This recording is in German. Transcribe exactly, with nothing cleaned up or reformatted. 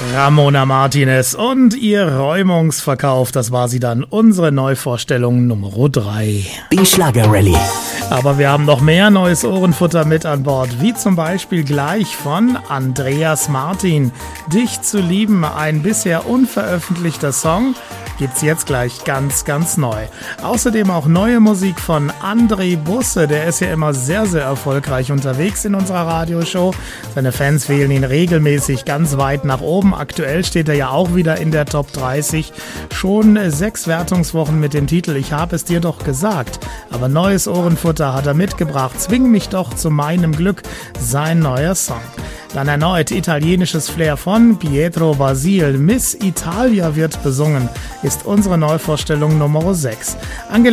Ramona Martinez und ihr Räumungsverkauf, das war sie dann, unsere Neuvorstellung Nummer drei. Die Schlager-Rallye. Aber wir haben noch mehr neues Ohrenfutter mit an Bord, wie zum Beispiel gleich von Andreas Martin. Dich zu lieben, ein bisher unveröffentlichter Song, gibt's jetzt gleich ganz, ganz neu. Außerdem auch neue Musik von André Busse, der ist ja immer sehr, sehr erfolgreich unterwegs in unserer Radioshow. Seine Fans wählen ihn regelmäßig ganz weit nach oben. Aktuell steht er ja auch wieder in der Top dreißig. Schon sechs Wertungswochen mit dem Titel Ich hab es dir doch gesagt. Aber neues Ohrenfutter hat er mitgebracht. Zwing mich doch zu meinem Glück, sein neuer Song. Dann erneut italienisches Flair von Pietro Basil. Miss Italia wird besungen, ist unsere Neuvorstellung Nummer sechs. Ange